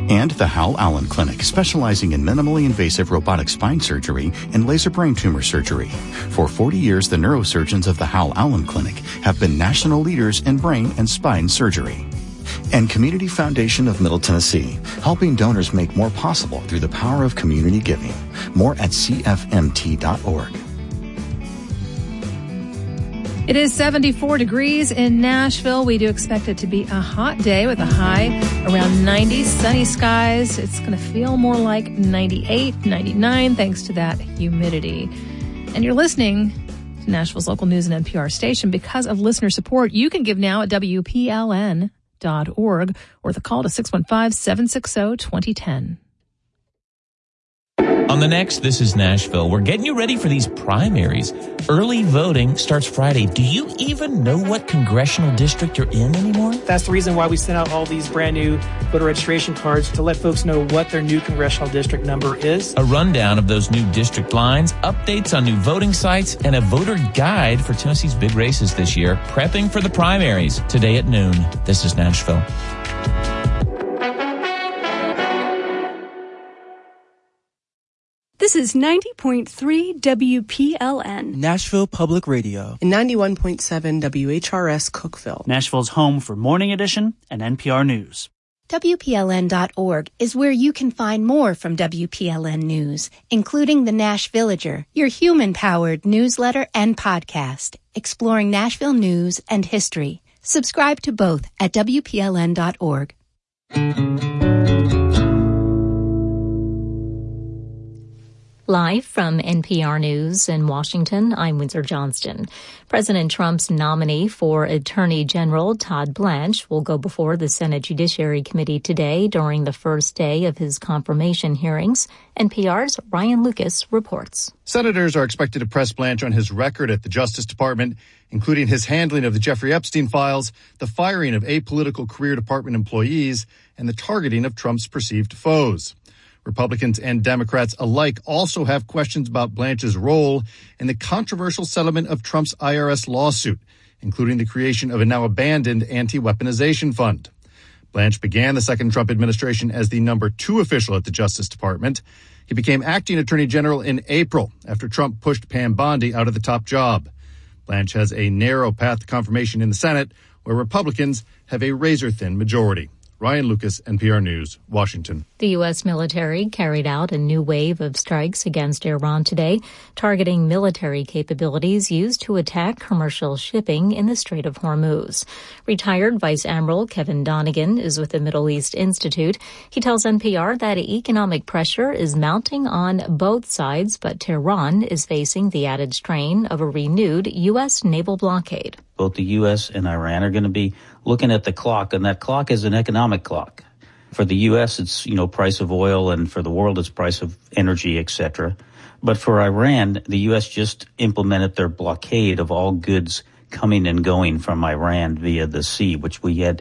And the Hal Allen Clinic, specializing in minimally invasive robotic spine surgery and laser brain tumor surgery. For 40 years, the neurosurgeons of the Hal Allen Clinic have been national leaders in brain and spine surgery. And Community Foundation of Middle Tennessee, helping donors make more possible through the power of community giving. More at cfmt.org. It is 74 degrees in Nashville. We do expect it to be a hot day with a high around 90, sunny skies. It's going to feel more like 98, 99 thanks to that humidity. And you're listening to Nashville's local news and NPR station. Because of listener support, you can give now at WPLN.org or the call to 615-760-2010. On the next This is Nashville, we're getting you ready for these primaries. Early voting starts Friday. Do you even know what congressional district you're in anymore? That's the reason why we sent out all these brand new voter registration cards to let folks know what their new congressional district number is. A rundown of those new district lines, updates on new voting sites, and a voter guide for Tennessee's big races this year, prepping for the primaries. Today at noon, This is Nashville. This is 90.3 WPLN. Nashville Public Radio. And 91.7 WHRS Cookeville. Nashville's home for Morning Edition and NPR News. WPLN.org is where you can find more from WPLN News, including the Nash Villager, your human-powered newsletter and podcast, exploring Nashville news and history. Subscribe to both at WPLN.org. Live from NPR News in Washington, I'm Windsor Johnston. President Trump's nominee for Attorney General, Todd Blanche, will go before the Senate Judiciary Committee today during the first day of his confirmation hearings. NPR's Ryan Lucas reports. Senators are expected to press Blanche on his record at the Justice Department, including his handling of the Jeffrey Epstein files, the firing of apolitical career department employees, and the targeting of Trump's perceived foes. Republicans and Democrats alike also have questions about Blanche's role in the controversial settlement of Trump's IRS lawsuit, including the creation of a now abandoned anti-weaponization fund. Blanche began the second Trump administration as the number 2 official at the Justice Department. He became acting Attorney General in April after Trump pushed Pam Bondi out of the top job. Blanche has a narrow path to confirmation in the Senate, where Republicans have a razor-thin majority. Ryan Lucas, NPR News, Washington. The U.S. military carried out a new wave of strikes against Iran today, targeting military capabilities used to attack commercial shipping in the Strait of Hormuz. Retired Vice Admiral Kevin Donegan is with the Middle East Institute. He tells NPR that economic pressure is mounting on both sides, but Tehran is facing the added strain of a renewed U.S. naval blockade. Both the U.S. and Iran are going to be looking at the clock, and that clock is an economic clock. For the U.S., it's, price of oil, and for the world, it's price of energy, etc. But for Iran, the U.S. just implemented their blockade of all goods coming and going from Iran via the sea, which we had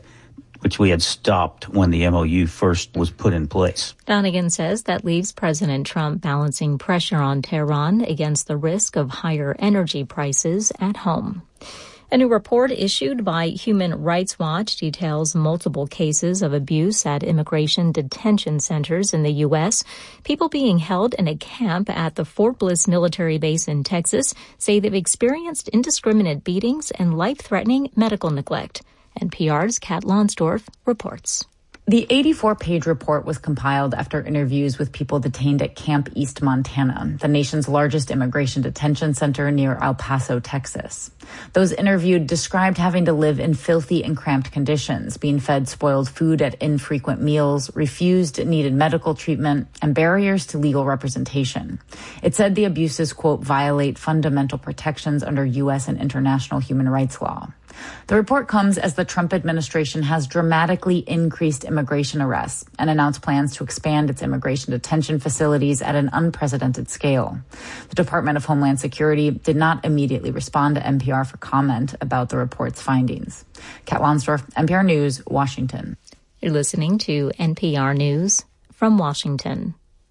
stopped when the MOU first was put in place. Donegan says that leaves President Trump balancing pressure on Tehran against the risk of higher energy prices at home. A new report issued by Human Rights Watch details multiple cases of abuse at immigration detention centers in the U.S. People being held in a camp at the Fort Bliss military base in Texas say they've experienced indiscriminate beatings and life-threatening medical neglect. NPR's Kat Lonsdorf reports. The 84-page report was compiled after interviews with people detained at Camp East Montana, the nation's largest immigration detention center near El Paso, Texas. Those interviewed described having to live in filthy and cramped conditions, being fed spoiled food at infrequent meals, refused needed medical treatment, and barriers to legal representation. It said the abuses, quote, violate fundamental protections under U.S. and international human rights law. The report comes as the Trump administration has dramatically increased immigration arrests and announced plans to expand its immigration detention facilities at an unprecedented scale. The Department of Homeland Security did not immediately respond to NPR for comment about the report's findings. Kat Lonsdorf, NPR News, Washington. You're listening to NPR News from Washington.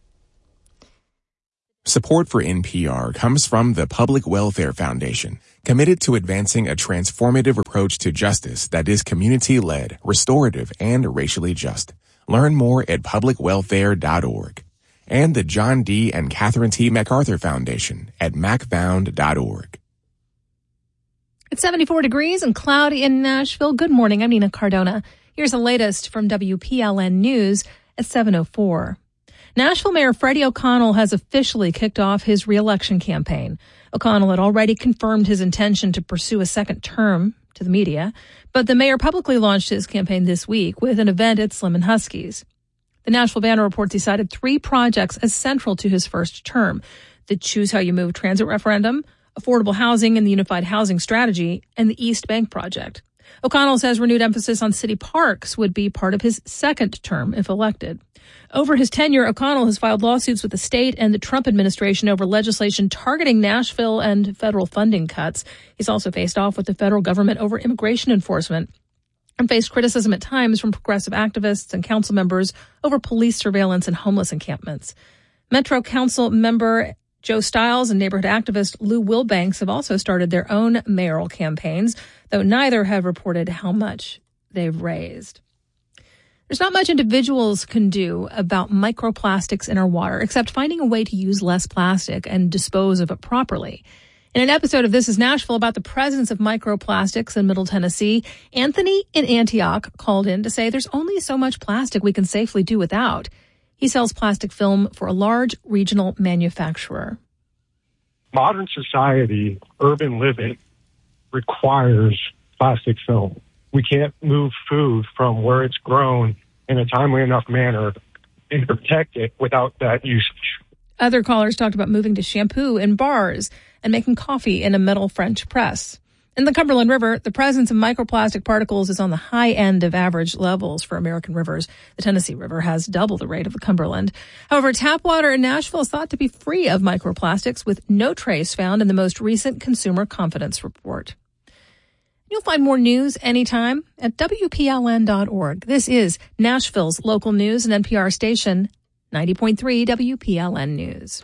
Support for NPR comes from the Public Welfare Foundation, committed to advancing a transformative approach to justice that is community-led, restorative, and racially just. Learn more at publicwelfare.org. And the John D. and Catherine T. MacArthur Foundation at macfound.org. It's 74 degrees and cloudy in Nashville. Good morning. I'm Nina Cardona. Here's the latest from WPLN News at 7:04. Nashville Mayor Freddie O'Connell has officially kicked off his re-election campaign. O'Connell had already confirmed his intention to pursue a second term to the media, but the mayor publicly launched his campaign this week with an event at Slim & Husky's. The Nashville Banner reports he cited 3 projects as central to his first term: the Choose How You Move transit referendum, affordable housing and the Unified Housing Strategy, and the East Bank project. O'Connell says renewed emphasis on city parks would be part of his second term if elected. Over his tenure, O'Connell has filed lawsuits with the state and the Trump administration over legislation targeting Nashville and federal funding cuts. He's also faced off with the federal government over immigration enforcement and faced criticism at times from progressive activists and council members over police surveillance and homeless encampments. Metro Council member Joe Stiles and neighborhood activist Lou Wilbanks have also started their own mayoral campaigns, though neither have reported how much they've raised. There's not much individuals can do about microplastics in our water, except finding a way to use less plastic and dispose of it properly. In an episode of This is Nashville about the presence of microplastics in Middle Tennessee, Anthony in Antioch called in to say there's only so much plastic we can safely do without. He sells plastic film for a large regional manufacturer. Modern society, urban living, requires plastic film. We can't move food from where it's grown in a timely enough manner and protect it without that usage. Other callers talked about moving to shampoo in bars and making coffee in a metal French press. In the Cumberland River, the presence of microplastic particles is on the high end of average levels for American rivers. The Tennessee River has double the rate of the Cumberland. However, tap water in Nashville is thought to be free of microplastics, with no trace found in the most recent Consumer Confidence Report. You'll find more news anytime at WPLN.org. This is Nashville's local news and NPR station, 90.3 WPLN News.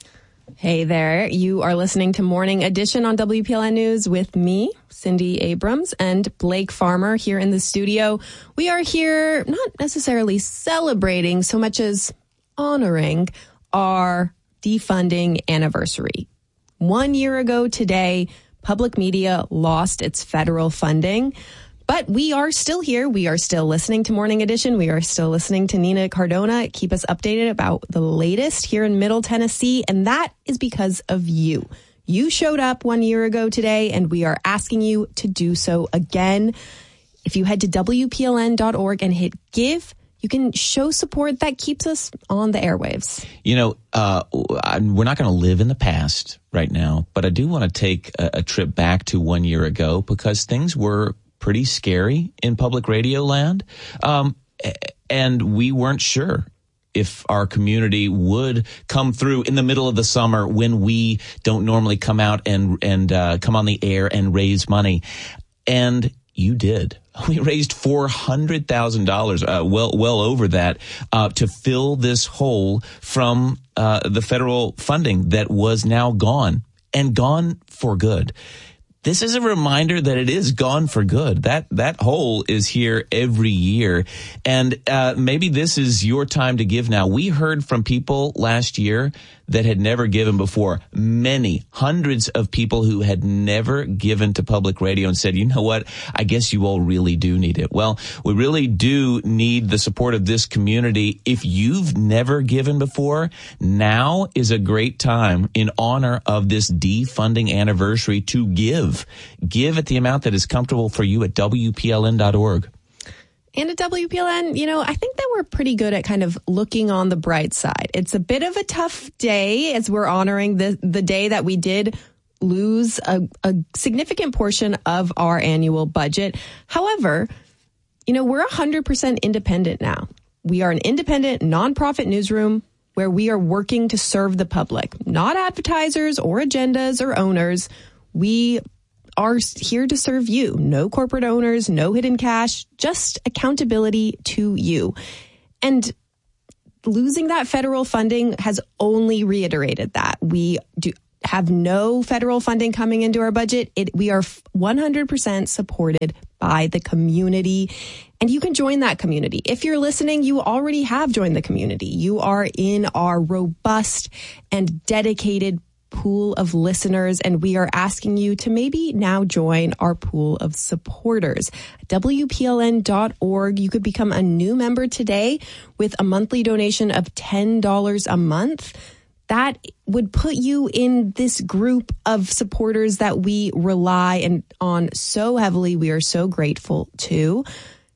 Hey there. You are listening to Morning Edition on WPLN News with me, Cindy Abrams, and Blake Farmer here in the studio. We are here not necessarily celebrating so much as honoring our defunding anniversary. 1 year ago today, public media lost its federal funding. But we are still here. We are still listening to Morning Edition. We are still listening to Nina Cardona. Keep us updated about the latest here in Middle Tennessee. And that is because of you. You showed up 1 year ago today, and we are asking you to do so again. If you head to WPLN.org and hit give, you can show support that keeps us on the airwaves. You know, we're not going to live in the past right now, but I do want to take a trip back to 1 year ago, because things were pretty scary in public radio land. And we weren't sure if our community would come through in the middle of the summer when we don't normally come out and come on the air and raise money. And you did. We raised $400,000, well over that, to fill this hole from the federal funding that was now gone, and gone for good. This is a reminder that it is gone for good. That hole is here every year. And maybe this is your time to give now. We heard from people last year that had never given before. Many, hundreds of people who had never given to public radio and said, you know what, I guess you all really do need it. Well, we really do need the support of this community. If you've never given before, now is a great time in honor of this defunding anniversary to give. Give at the amount that is comfortable for you at WPLN.org. And at WPLN, you know, I think that we're pretty good at kind of looking on the bright side. It's a bit of a tough day as we're honoring the day that we did lose a significant portion of our annual budget. However, you know, we're 100% independent now. We are an independent nonprofit newsroom where we are working to serve the public, not advertisers or agendas or owners. We are here to serve you. No corporate owners, no hidden cash, just accountability to you. And losing that federal funding has only reiterated that. We do have no federal funding coming into our budget. We are 100% supported by the community, and you can join that community. If you're listening, you already have joined the community. You are in our robust and dedicated pool of listeners, and we are asking you to maybe now join our pool of supporters. WPLN.org. You could become a new member today with a monthly donation of $10 a month. That would put you in this group of supporters that we rely on so heavily. We are so grateful to.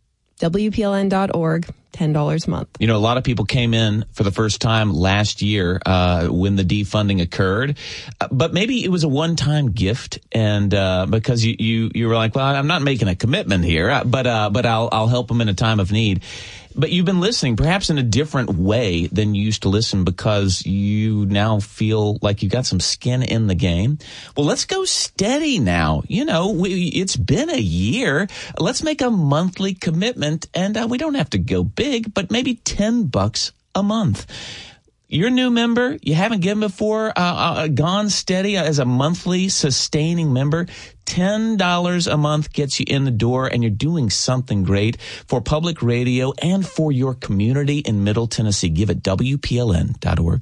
WPLN.org, $10 a month. You know, a lot of people came in for the first time last year when the defunding occurred, but maybe it was a one-time gift, and because you were like, well, I'm not making a commitment here, but I'll help them in a time of need. But you've been listening perhaps in a different way than you used to listen because you now feel like you got some skin in the game. Well, let's go steady now. You know, it's been a year. Let's make a monthly commitment, and we don't have to go big, but maybe $10 a month. You're a new member. You haven't given before. Gone steady as a monthly sustaining member. $10 a month gets you in the door, and you're doing something great for public radio and for your community in Middle Tennessee. Give it WPLN.org.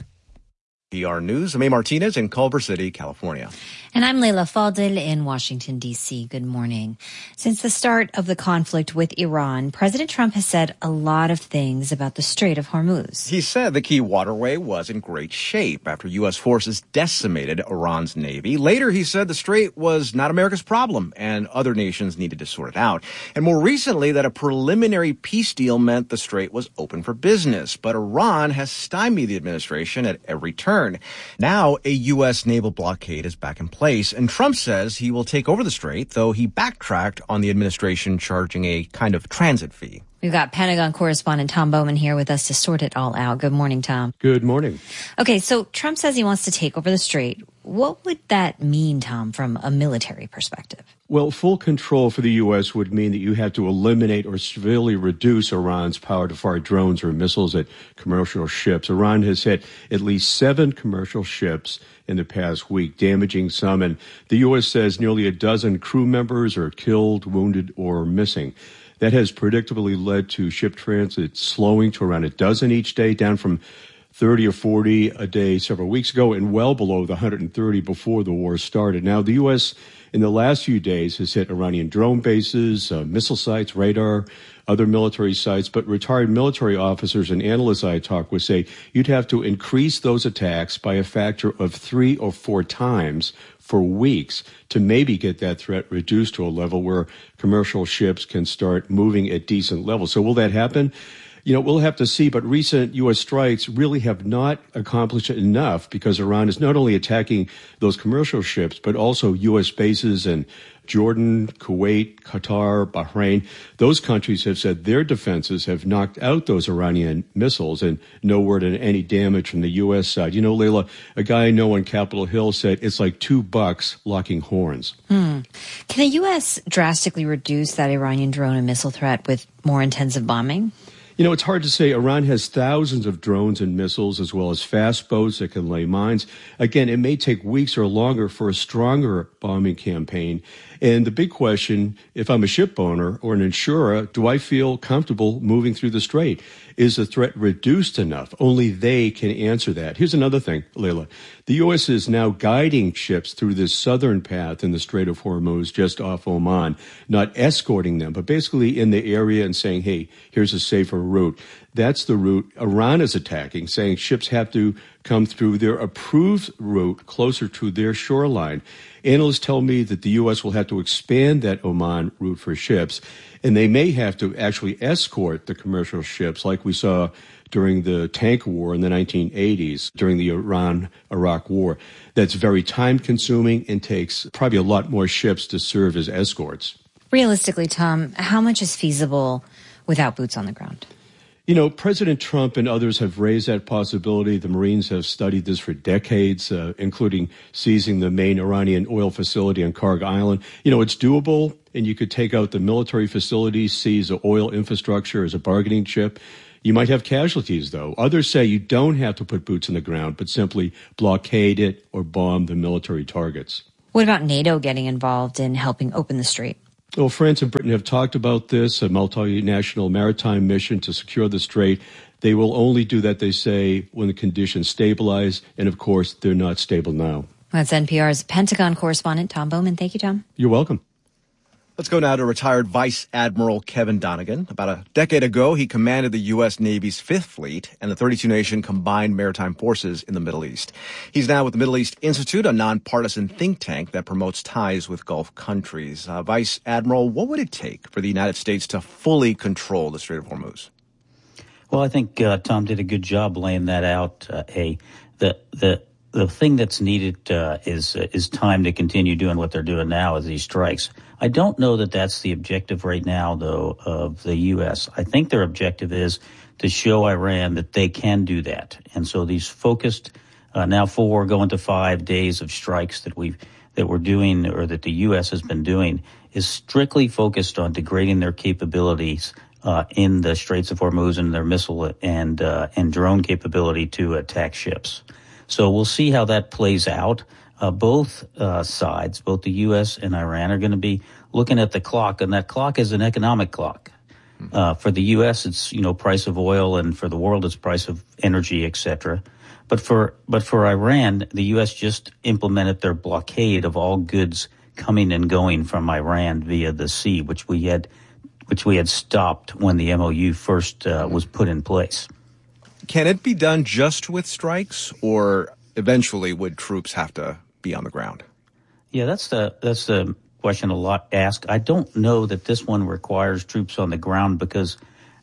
PR News. I'm A. Martinez in Culver City, California. And I'm Leila Fadel in Washington, D.C. Good morning. Since the start of the conflict with Iran, President Trump has said a lot of things about the Strait of Hormuz. He said the key waterway was in great shape after U.S. forces decimated Iran's navy. Later, he said the strait was not America's problem and other nations needed to sort it out. And more recently, that a preliminary peace deal meant the strait was open for business. But Iran has stymied the administration at every turn. Now, a U.S. naval blockade is back in place. And Trump says he will take over the strait, though he backtracked on the administration charging a kind of transit fee. We've got Pentagon correspondent Tom Bowman here with us to sort it all out. Good morning, Tom. Good morning. Okay, so Trump says he wants to take over the strait. What would that mean, Tom, from a military perspective? Well, full control for the U.S. would mean that you had to eliminate or severely reduce Iran's power to fire drones or missiles at commercial ships. Iran has hit at least 7 commercial ships in the past week, damaging some. And the U.S. says nearly a dozen crew members are killed, wounded, or missing. That has predictably led to ship transit slowing to around a dozen each day, down from 30 or 40 a day several weeks ago, and well below the 130 before the war started. Now, the U.S. in the last few days has hit Iranian drone bases, missile sites, radar, other military sites, but retired military officers and analysts I talk with say you'd have to increase those attacks by a factor of 3 or 4 times for weeks to maybe get that threat reduced to a level where commercial ships can start moving at decent levels. So will that happen? You know, we'll have to see, but recent U.S. strikes really have not accomplished enough because Iran is not only attacking those commercial ships, but also U.S. bases in Jordan, Kuwait, Qatar, Bahrain. Those countries have said their defenses have knocked out those Iranian missiles, and no word on any damage from the U.S. side. You know, Leila, a guy I know on Capitol Hill said it's like $2 locking horns. Can the U.S. drastically reduce that Iranian drone and missile threat with more intensive bombing? You know, it's hard to say. Iran has thousands of drones and missiles as well as fast boats that can lay mines. Again, it may take weeks or longer for a stronger bombing campaign. And the big question, if I'm a ship owner or an insurer, do I feel comfortable moving through the strait? Is the threat reduced enough? Only they can answer that. Here's another thing, Leila. The U.S. is now guiding ships through this southern path in the Strait of Hormuz just off Oman, not escorting them, but basically in the area and saying, hey, here's a safer route. That's the route Iran is attacking, saying ships have to come through their approved route closer to their shoreline. Analysts tell me that the U.S. will have to expand that Oman route for ships, and they may have to actually escort the commercial ships like we saw during the tank war in the 1980s, during the Iran-Iraq war. That's very time-consuming and takes probably a lot more ships to serve as escorts. Realistically, Tom, how much is feasible without boots on the ground? You know, President Trump and others have raised that possibility. The Marines have studied this for decades, including seizing the main Iranian oil facility on Karg Island. You know, it's doable, and you could take out the military facilities, seize the oil infrastructure as a bargaining chip. You might have casualties, though. Others say you don't have to put boots in the ground, but simply blockade it or bomb the military targets. What about NATO getting involved in helping open the strait? Well, France and Britain have talked about this, a multinational maritime mission to secure the strait. They will only do that, they say, when the conditions stabilize. And, of course, they're not stable now. That's NPR's Pentagon correspondent, Tom Bowman. Thank you, Tom. You're welcome. Let's go now to retired Vice Admiral Kevin Donegan. About a decade ago, he commanded the U.S. Navy's Fifth Fleet and the 32-nation Combined Maritime Forces in the Middle East. He's now with the Middle East Institute, a nonpartisan think tank that promotes ties with Gulf countries. Vice Admiral, what would it take for the United States to fully control the Strait of Hormuz? Well, I think Tom did a good job laying that out. The thing that's needed is time to continue doing what they're doing now as these strikes. I don't know that that's the objective right now, though, of the U.S. I think their objective is to show Iran that they can do that. And so these focused now 4 going to 5 days of strikes that we're doing, or that the U.S. has been doing, is strictly focused on degrading their capabilities in the Straits of Hormuz and their missile and drone capability to attack ships. So we'll see how that plays out. Both sides, both the U.S. and Iran, are going to be looking at the clock, and that clock is an economic clock. For the U.S., it's price of oil, and for the world, it's price of energy, etc. But for Iran, the U.S. just implemented their blockade of all goods coming and going from Iran via the sea, which we had stopped when the MOU first was put in place. Can it be done just with strikes, or eventually would troops have to be on the ground? Yeah, that's the question a lot asked. I don't know that this one requires troops on the ground, because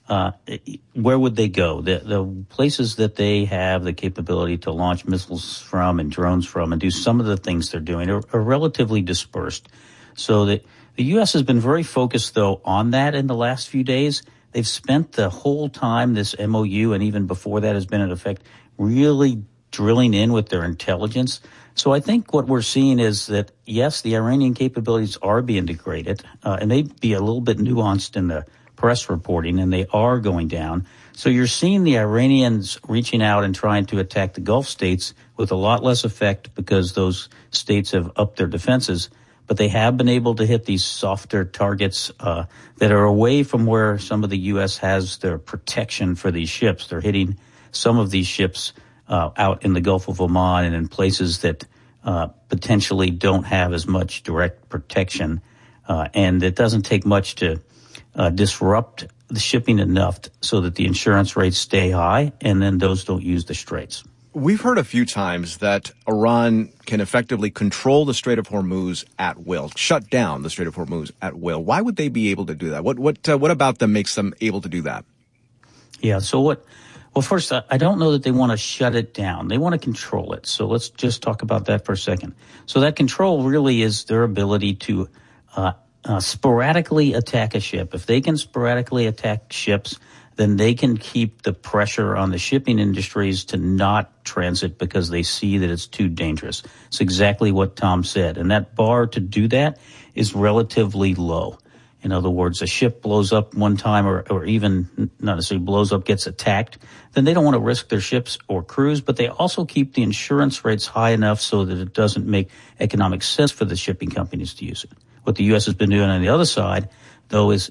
where would they go? The places that they have the capability to launch missiles from and drones from and do some of the things they're doing are relatively dispersed. So that the U.S. has been very focused, though, on that in the last few days. They've spent the whole time this MOU, and even before that has been in effect, really drilling in with their intelligence. So I think what we're seeing is that, yes, the Iranian capabilities are being degraded, and they be a little bit nuanced in the press reporting, and they are going down. So you're seeing the Iranians reaching out and trying to attack the Gulf states with a lot less effect, because those states have upped their defenses. But they have been able to hit these softer targets that are away from where some of the U.S. has their protection for these ships. They're hitting some of these ships out in the Gulf of Oman and in places that potentially don't have as much direct protection. And it doesn't take much to disrupt the shipping enough so that the insurance rates stay high, and then those don't use the straits. We've heard a few times that Iran can effectively control the Strait of Hormuz at will, shut down the Strait of Hormuz at will. Why would they be able to do that? What about them makes them able to do that? Yeah, well, first, I don't know that they want to shut it down. They want to control it. So let's just talk about that for a second. So that control really is their ability to sporadically attack a ship. If they can sporadically attack ships, then they can keep the pressure on the shipping industries to not transit because they see that it's too dangerous. It's exactly what Tom said. And that bar to do that is relatively low. In other words, a ship blows up one time, or even not necessarily blows up, gets attacked, then they don't want to risk their ships or crews, but they also keep the insurance rates high enough so that it doesn't make economic sense for the shipping companies to use it. What the U.S. has been doing on the other side, though, is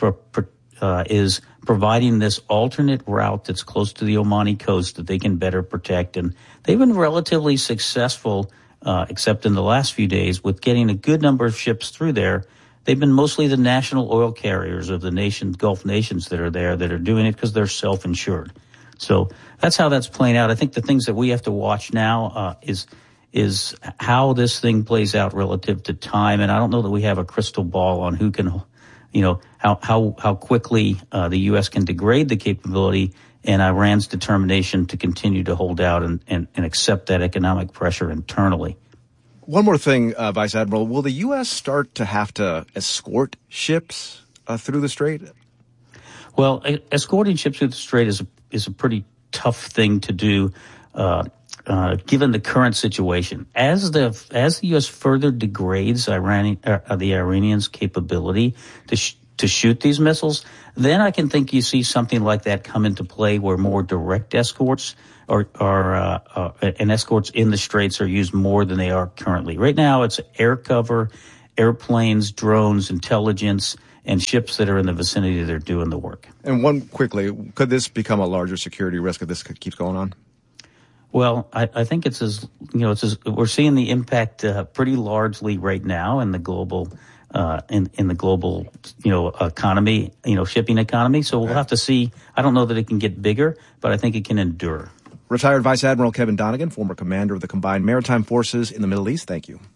providing this alternate route that's close to the Omani coast that they can better protect. And they've been relatively successful, except in the last few days, with getting a good number of ships through there. They've been mostly the national oil carriers of the Gulf nations that are there that are doing it because they're self-insured. So that's how that's playing out. I think the things that we have to watch now is how this thing plays out relative to time. And I don't know that we have a crystal ball on who can, how quickly the U.S. can degrade the capability, and Iran's determination to continue to hold out and accept that economic pressure internally. One more thing, Vice Admiral. Will the U.S. start to have to escort ships through the Strait? Well, escorting ships through the Strait is a pretty tough thing to do, given the current situation. As the U.S. further degrades the Iranians' capability to shoot these missiles, then I can think you see something like that come into play where more direct escorts and escorts in the straits are used more than they are currently. Right now, it's air cover, airplanes, drones, intelligence, and ships that are in the vicinity that are doing the work. And one quickly, could this become a larger security risk if this keeps going on? Well, I think we're seeing the impact pretty largely right now in the global in the global economy, shipping economy. So we'll have to see. I don't know that it can get bigger, but I think it can endure. Retired Vice Admiral Kevin Donegan, former commander of the Combined Maritime Forces in the Middle East. Thank you.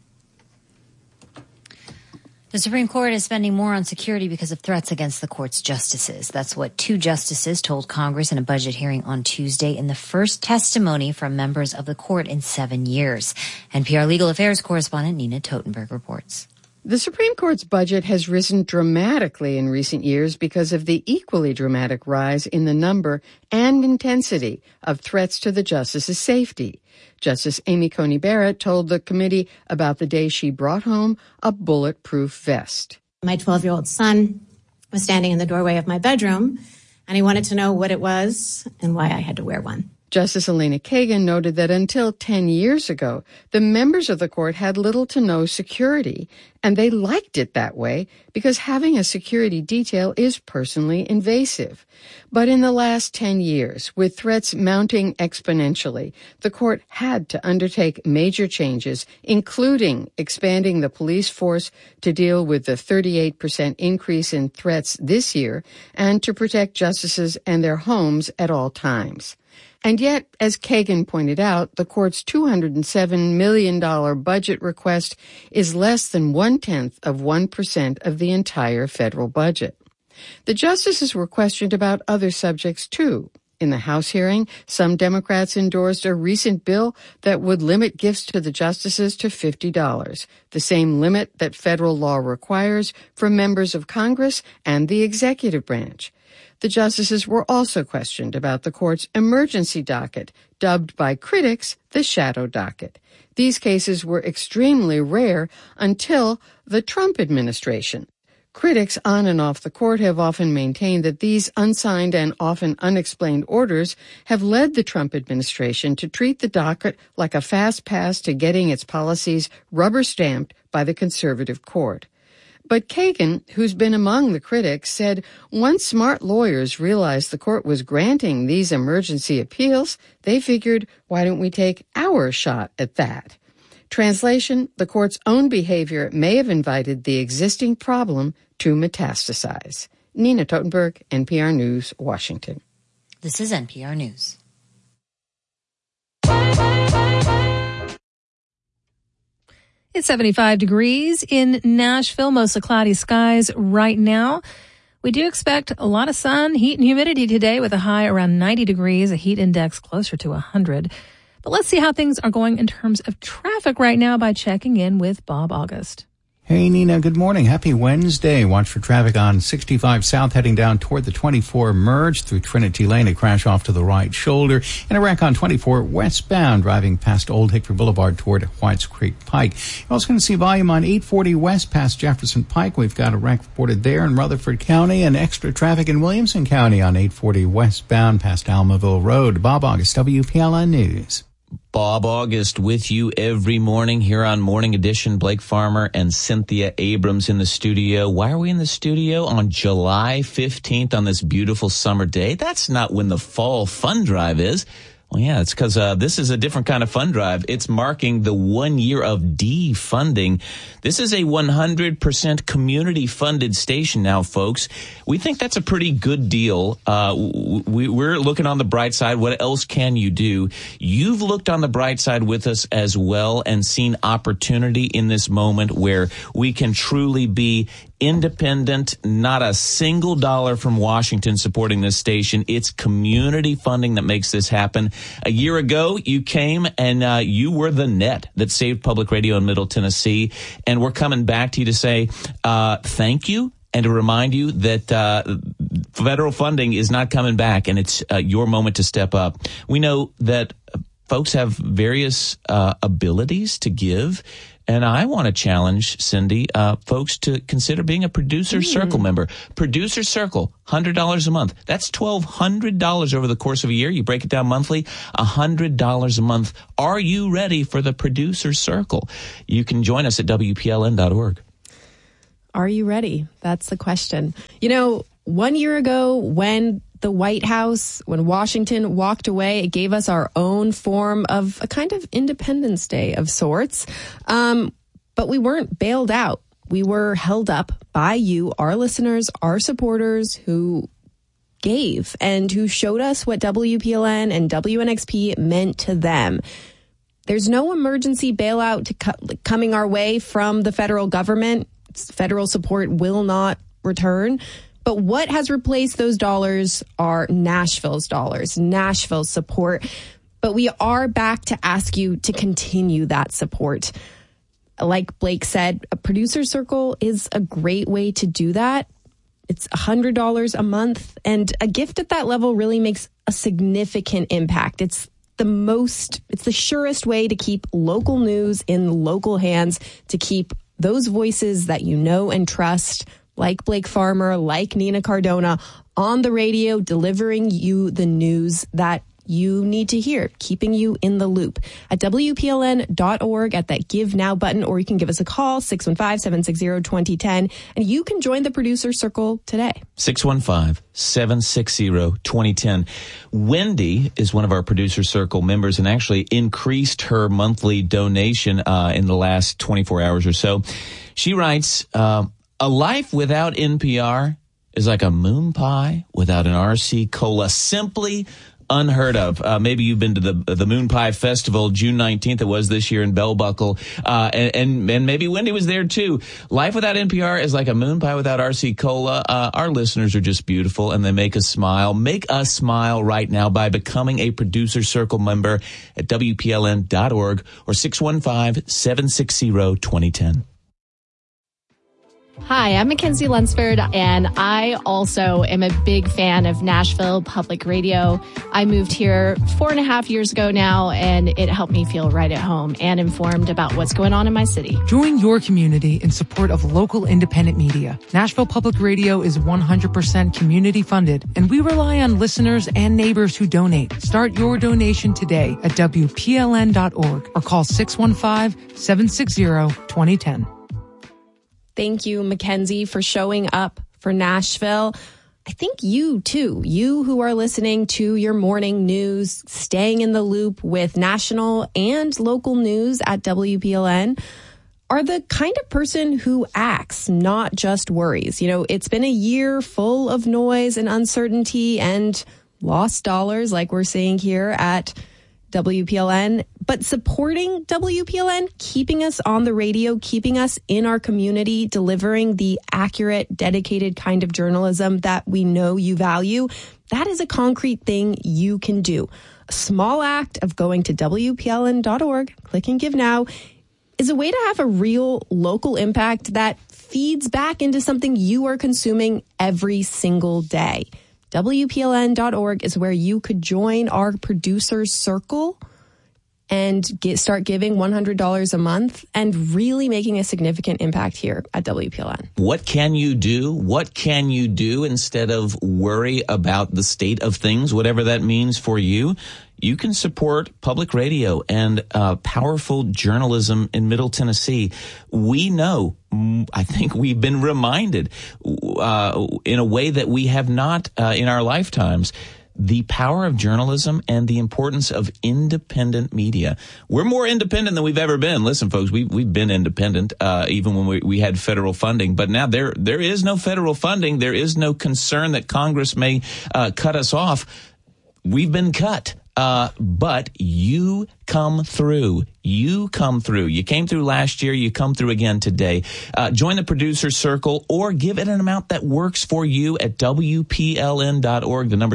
The Supreme Court is spending more on security because of threats against the court's justices. That's what two justices told Congress in a budget hearing on Tuesday in the first testimony from members of the court in 7 years. NPR Legal Affairs correspondent Nina Totenberg reports. The Supreme Court's budget has risen dramatically in recent years because of the equally dramatic rise in the number and intensity of threats to the justices' safety. Justice Amy Coney Barrett told the committee about the day she brought home a bulletproof vest. My 12-year-old son was standing in the doorway of my bedroom, and he wanted to know what it was and why I had to wear one. Justice Elena Kagan noted that until 10 years ago, the members of the court had little to no security, and they liked it that way because having a security detail is personally invasive. But in the last 10 years, with threats mounting exponentially, the court had to undertake major changes, including expanding the police force to deal with the 38% increase in threats this year and to protect justices and their homes at all times. And yet, as Kagan pointed out, the court's $207 million budget request is less than 0.1% of the entire federal budget. The justices were questioned about other subjects, too. In the House hearing, some Democrats endorsed a recent bill that would limit gifts to the justices to $50, the same limit that federal law requires for members of Congress and the executive branch. The justices were also questioned about the court's emergency docket, dubbed by critics the shadow docket. These cases were extremely rare until the Trump administration. Critics on and off the court have often maintained that these unsigned and often unexplained orders have led the Trump administration to treat the docket like a fast pass to getting its policies rubber-stamped by the conservative court. But Kagan, who's been among the critics, said once smart lawyers realized the court was granting these emergency appeals, they figured, why don't we take our shot at that? Translation, the court's own behavior may have invited the existing problem to metastasize. Nina Totenberg, NPR News, Washington. This is NPR News. It's 75 degrees in Nashville, mostly cloudy skies right now. We do expect a lot of sun, heat, and humidity today with a high around 90 degrees, a heat index closer to 100. But let's see how things are going in terms of traffic right now by checking in with Bob August. Hey, Nina, good morning. Happy Wednesday. Watch for traffic on 65 South heading down toward the 24 merge through Trinity Lane. A crash off to the right shoulder. And a wreck on 24 westbound driving past Old Hickory Boulevard toward Whites Creek Pike. You're also going to see volume on 840 west past Jefferson Pike. We've got a wreck reported there in Rutherford County and extra traffic in Williamson County on 840 westbound past Almaville Road. Bob August, WPLN News. Bob August with you every morning here on Morning Edition. Blake Farmer and Cynthia Abrams in the studio. Why are we in the studio on July 15th on this beautiful summer day? That's not when the fall fund drive is. Well, yeah, it's because this is a different kind of fund drive. It's marking the 1 year of defunding. This is a 100% community-funded station now, folks. We think that's a pretty good deal. We're looking on the bright side. What else can you do? You've looked on the bright side with us as well and seen opportunity in this moment where we can truly be independent, not a single dollar from Washington supporting this station. It's community funding that makes this happen. A year ago, you came and you were the net that saved public radio in Middle Tennessee. And we're coming back to you to say thank you and to remind you that federal funding is not coming back, and it's your moment to step up. We know that folks have various abilities to give. And I want to challenge, Cindy, folks to consider being a Producer Circle member. Producer Circle, $100 a month. That's $1,200 over the course of a year. You break it down monthly, $100 a month. Are you ready for the Producer Circle? You can join us at WPLN.org. Are you ready? That's the question. 1 year ago, when the White House, when Washington walked away, it gave us our own form of a kind of Independence Day of sorts. But we weren't bailed out. We were held up by you, our listeners, our supporters who gave and who showed us what WPLN and WNXP meant to them. There's no emergency bailout coming our way from the federal government. Federal support will not return. But what has replaced those dollars are Nashville's dollars, Nashville's support. But we are back to ask you to continue that support. Like Blake said, a Producer Circle is a great way to do that. It's $100 a month, and a gift at that level really makes a significant impact. It's the surest way to keep local news in local hands, to keep those voices that you know and trust, like Blake Farmer, like Nina Cardona, on the radio, delivering you the news that you need to hear, keeping you in the loop. At WPLN.org, at that Give Now button, or you can give us a call, 615-760-2010, and you can join the Producer Circle today. 615-760-2010. Wendy is one of our Producer Circle members and actually increased her monthly donation in the last 24 hours or so. She writes, a life without NPR is like a moon pie without an RC Cola. Simply unheard of. Maybe you've been to the Moon Pie Festival, June 19th. It was this year in Bell Buckle. And maybe Wendy was there too. Life without NPR is like a moon pie without RC Cola. Our listeners are just beautiful and they make us smile. Make us smile right now by becoming a Producer Circle member at WPLN.org or 615-760-2010. Hi, I'm Mackenzie Lunsford, and I also am a big fan of Nashville Public Radio. I moved here 4.5 years ago now, and it helped me feel right at home and informed about what's going on in my city. Join your community in support of local independent media. Nashville Public Radio is 100% community funded, and we rely on listeners and neighbors who donate. Start your donation today at WPLN.org or call 615-760-2010. Thank you, Mackenzie, for showing up for Nashville. I think you, too, you who are listening to your morning news, staying in the loop with national and local news at WPLN, are the kind of person who acts, not just worries. It's been a year full of noise and uncertainty and lost dollars, like we're seeing here at WPLN, but supporting WPLN, keeping us on the radio, keeping us in our community, delivering the accurate, dedicated kind of journalism that we know you value, that is a concrete thing you can do. A small act of going to WPLN.org, clicking Give Now, is a way to have a real local impact that feeds back into something you are consuming every single day. WPLN.org is where you could join our Producer Circle and start giving $100 a month and really making a significant impact here at WPLN. What can you do? What can you do instead of worry about the state of things, whatever that means for you? You can support public radio and powerful journalism in Middle Tennessee. We know, I think we've been reminded in a way that we have not in our lifetimes, the power of journalism and the importance of independent media. We're more independent than we've ever been. Listen, folks, we've been independent even when we had federal funding. But now there is no federal funding. There is no concern that Congress may cut us off. We've been cut. But you come through. You come through. You came through last year. You come through again today. Join the Producer Circle or give it an amount that works for you at WPLN.org. The number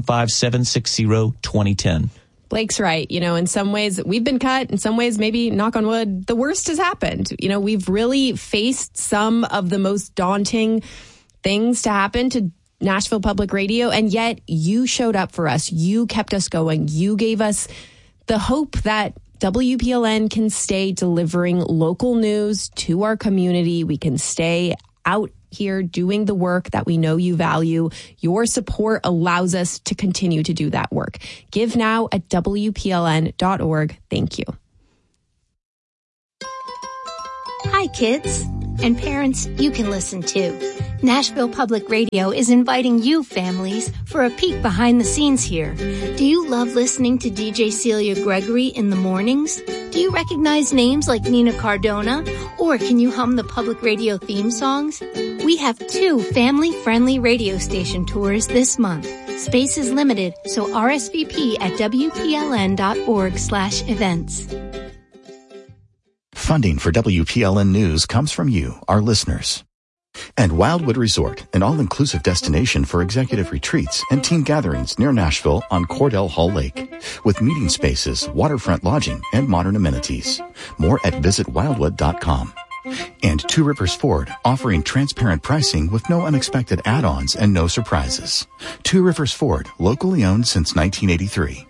615-760-2010. Blake's right. In some ways we've been cut. In some ways, maybe, knock on wood, the worst has happened. We've really faced some of the most daunting things to happen to Nashville Public Radio, and yet you showed up for us. You kept us going. You gave us the hope that WPLN can stay delivering local news to our community. We can stay out here doing the work that we know you value. Your support allows us to continue to do that work. Give now at WPLN.org. Thank you. Hi, kids. And parents, you can listen too. Nashville Public Radio is inviting you families for a peek behind the scenes here. Do you love listening to DJ Celia Gregory in the mornings? Do you recognize names like Nina Cardona? Or can you hum the public radio theme songs? We have 2 family-friendly radio station tours this month. Space is limited, so RSVP at WPLN.org/events. Funding for WPLN News comes from you, our listeners. And Wildwood Resort, an all-inclusive destination for executive retreats and team gatherings near Nashville on Cordell Hull Lake, with meeting spaces, waterfront lodging, and modern amenities. More at visitwildwood.com. And Two Rivers Ford, offering transparent pricing with no unexpected add-ons and no surprises. Two Rivers Ford, locally owned since 1983.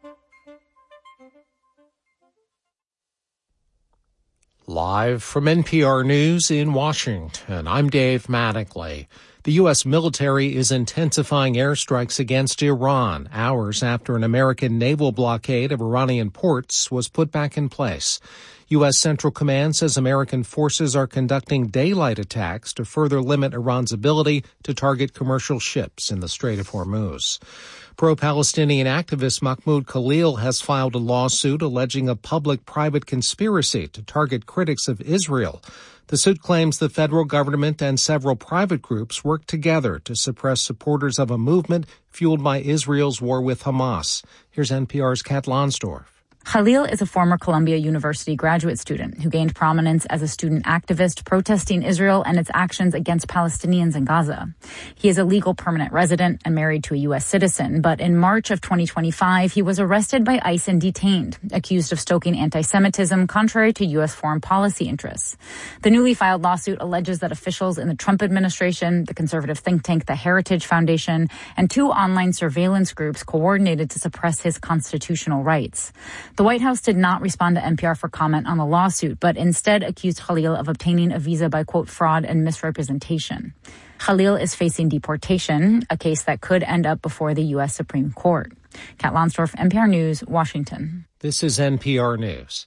Live from NPR News in Washington, I'm Dave Mattingly. The U.S. military is intensifying airstrikes against Iran hours after an American naval blockade of Iranian ports was put back in place. U.S. Central Command says American forces are conducting daylight attacks to further limit Iran's ability to target commercial ships in the Strait of Hormuz. Pro-Palestinian activist Mahmoud Khalil has filed a lawsuit alleging a public-private conspiracy to target critics of Israel. The suit claims the federal government and several private groups worked together to suppress supporters of a movement fueled by Israel's war with Hamas. Here's NPR's Kat Lonsdorf. Khalil is a former Columbia University graduate student who gained prominence as a student activist protesting Israel and its actions against Palestinians in Gaza. He is a legal permanent resident and married to a U.S. citizen, but in March of 2025, he was arrested by ICE and detained, accused of stoking anti-Semitism contrary to U.S. foreign policy interests. The newly filed lawsuit alleges that officials in the Trump administration, the conservative think tank The Heritage Foundation, and 2 online surveillance groups coordinated to suppress his constitutional rights. The White House did not respond to NPR for comment on the lawsuit, but instead accused Khalil of obtaining a visa by, quote, fraud and misrepresentation. Khalil is facing deportation, a case that could end up before the U.S. Supreme Court. Kat Lonsdorf, NPR News, Washington. This is NPR News.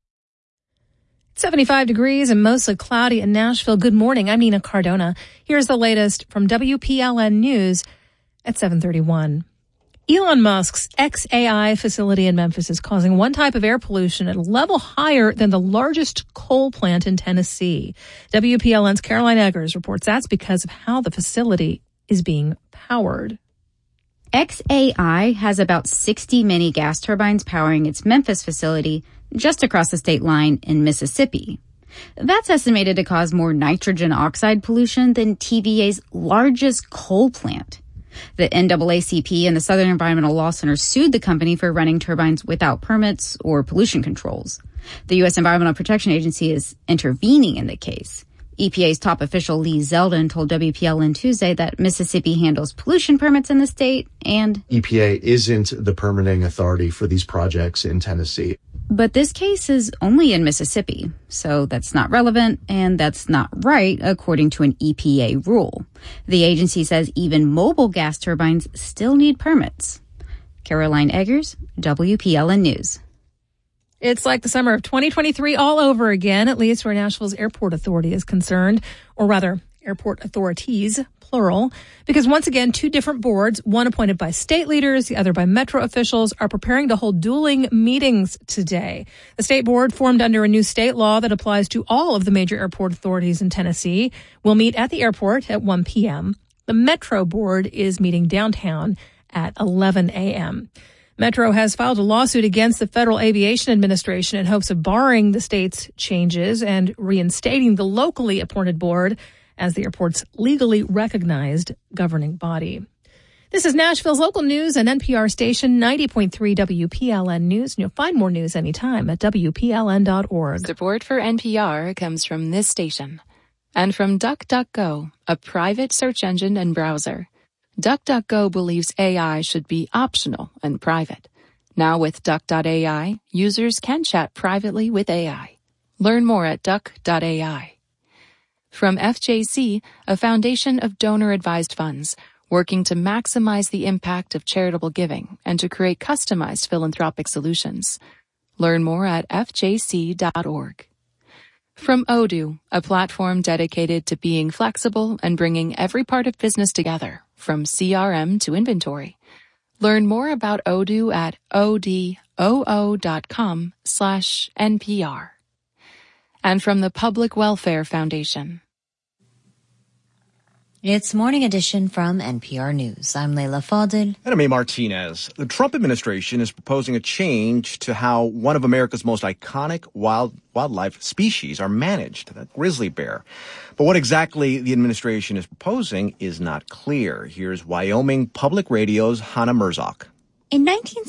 75 degrees and mostly cloudy in Nashville. Good morning. I'm Nina Cardona. Here's the latest from WPLN News at 7:31. Elon Musk's xAI facility in Memphis is causing one type of air pollution at a level higher than the largest coal plant in Tennessee. WPLN's Caroline Eggers reports that's because of how the facility is being powered. xAI has about 60 mini gas turbines powering its Memphis facility just across the state line in Mississippi. That's estimated to cause more nitrogen oxide pollution than TVA's largest coal plant. The NAACP and the Southern Environmental Law Center sued the company for running turbines without permits or pollution controls. The U.S. Environmental Protection Agency is intervening in the case. EPA's top official Lee Zeldin told WPLN Tuesday that Mississippi handles pollution permits in the state and EPA isn't the permitting authority for these projects in Tennessee. But this case is only in Mississippi, so that's not relevant and that's not right according to an EPA rule. The agency says even mobile gas turbines still need permits. Caroline Eggers, WPLN News. It's like the summer of 2023 all over again, at least where Nashville's airport authority is concerned, or rather, airport authorities, plural, because once again, 2 different boards, one appointed by state leaders, the other by Metro officials, are preparing to hold dueling meetings today. The state board, formed under a new state law that applies to all of the major airport authorities in Tennessee, will meet at the airport at 1 p.m. The Metro board is meeting downtown at 11 a.m. Metro has filed a lawsuit against the Federal Aviation Administration in hopes of barring the state's changes and reinstating the locally appointed board as the airport's legally recognized governing body. This is Nashville's local news and NPR station 90.3 WPLN News. And you'll find more news anytime at WPLN.org. Support for NPR comes from this station and from DuckDuckGo, a private search engine and browser. DuckDuckGo believes AI should be optional and private. Now with Duck.ai, users can chat privately with AI. Learn more at Duck.ai. From FJC, a foundation of donor-advised funds, working to maximize the impact of charitable giving and to create customized philanthropic solutions. Learn more at fjc.org. From Odoo, a platform dedicated to being flexible and bringing every part of business together, from CRM to inventory. Learn more about Odoo at odoo.com/NPR. And from the Public Welfare Foundation. It's Morning Edition from NPR News. I'm Leila Fadel. And I'm A. Martinez. The Trump administration is proposing a change to how one of America's most iconic wildlife species are managed, the grizzly bear. But what exactly the administration is proposing is not clear. Here's Wyoming Public Radio's Hannah Merzok. In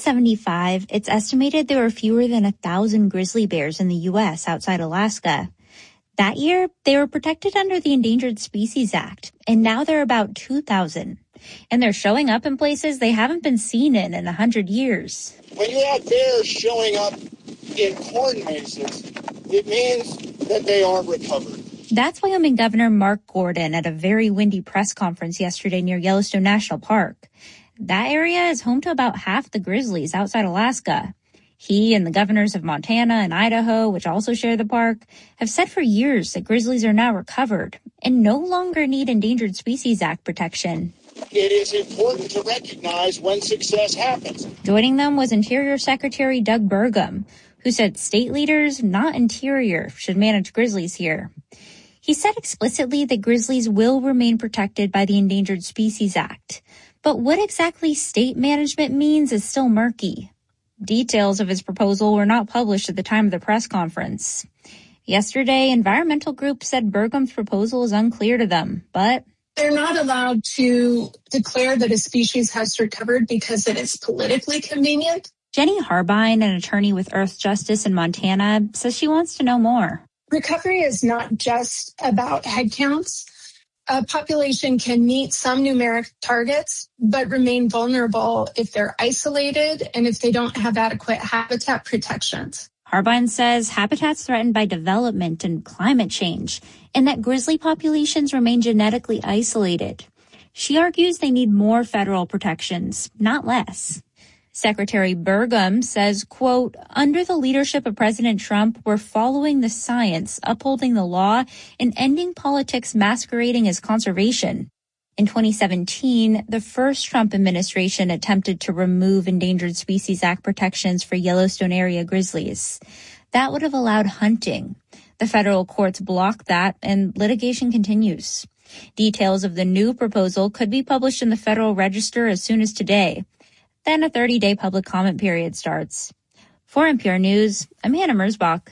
1975, it's estimated there were fewer than 1,000 grizzly bears in the U.S. outside Alaska. That year, they were protected under the Endangered Species Act, and now there are about 2,000. And they're showing up in places they haven't been seen in 100 years. When you have bears showing up in corn mazes, it means that they are recovered. That's Wyoming Governor Mark Gordon at a very windy press conference yesterday near Yellowstone National Park. That area is home to about half the grizzlies outside Alaska. He and the governors of Montana and Idaho, which also share the park, have said for years that grizzlies are now recovered and no longer need Endangered Species Act protection. It is important to recognize when success happens. Joining them was Interior Secretary Doug Burgum, who said state leaders, not Interior, should manage grizzlies here. He said explicitly that grizzlies will remain protected by the Endangered Species Act. But what exactly state management means is still murky. Details of his proposal were not published at the time of the press conference. Yesterday, environmental groups said Burgum's proposal is unclear to them, but they're not allowed to declare that a species has recovered because it is politically convenient. Jenny Harbine, an attorney with Earth Justice in Montana, says she wants to know more. Recovery is not just about headcounts. A population can meet some numeric targets, but remain vulnerable if they're isolated and if they don't have adequate habitat protections. Harbine says habitats threatened by development and climate change, and that grizzly populations remain genetically isolated. She argues they need more federal protections, not less. Secretary Burgum says, quote, under the leadership of President Trump, we're following the science, upholding the law, and ending politics masquerading as conservation. In 2017, the first Trump administration attempted to remove Endangered Species Act protections for Yellowstone area grizzlies. That would have allowed hunting. The federal courts blocked that, and litigation continues. Details of the new proposal could be published in the Federal Register as soon as today. Then a 30-day public comment period starts. For NPR News, I'm Hannah Merzbach.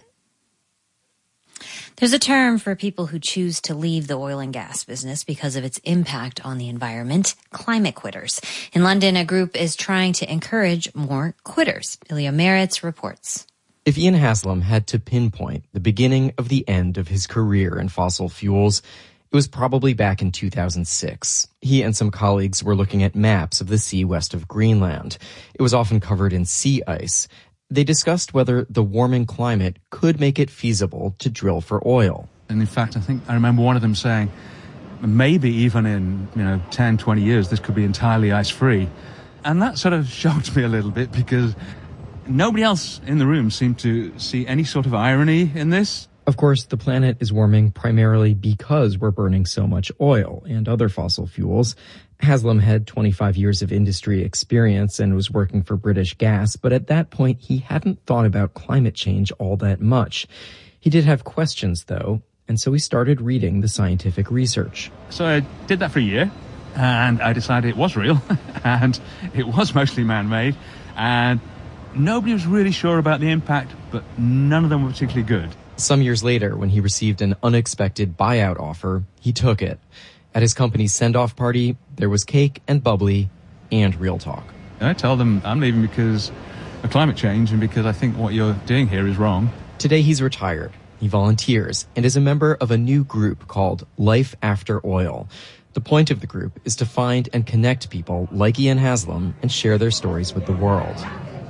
There's a term for people who choose to leave the oil and gas business because of its impact on the environment, climate quitters. In London, a group is trying to encourage more quitters. Ilya Meritz reports. If Ian Haslam had to pinpoint the beginning of the end of his career in fossil fuels, it was probably back in 2006. He and some colleagues were looking at maps of the sea west of Greenland. It was often covered in sea ice. They discussed whether the warming climate could make it feasible to drill for oil. And in fact, I remember one of them saying, maybe even in 10, 20 years, this could be entirely ice-free. And that sort of shocked me a little bit because nobody else in the room seemed to see any sort of irony in this. Of course, the planet is warming primarily because we're burning so much oil and other fossil fuels. Haslam had 25 years of industry experience and was working for British Gas, but at that point, he hadn't thought about climate change all that much. He did have questions, though, and so he started reading the scientific research. So I did that for a year, and I decided it was real, and it was mostly man-made, and nobody was really sure about the impact, but none of them were particularly good. Some years later, when he received an unexpected buyout offer, he took it. At his company's send-off party, there was cake and bubbly and real talk. I tell them I'm leaving because of climate change and because I think what you're doing here is wrong. Today he's retired. He volunteers and is a member of a new group called Life After Oil. The point of the group is to find and connect people like Ian Haslam and share their stories with the world.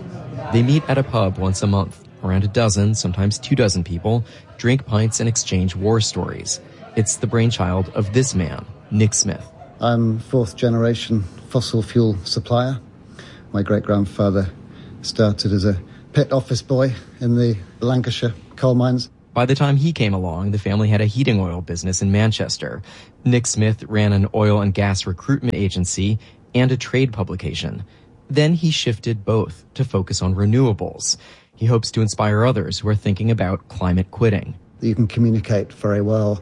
They meet at a pub once a month. Around a dozen, sometimes 24 people, drink pints and exchange war stories. It's the brainchild of this man, Nick Smith. I'm fourth generation fossil fuel supplier. My great-grandfather started as a pit office boy in the Lancashire coal mines. By the time he came along, the family had a heating oil business in Manchester. Nick Smith ran an oil and gas recruitment agency and a trade publication. Then he shifted both to focus on renewables. He hopes to inspire others who are thinking about climate quitting. You can communicate very well,